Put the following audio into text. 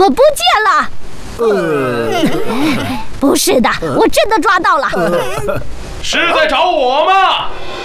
们不见了。不是的，我真的抓到了。 是在找我吗？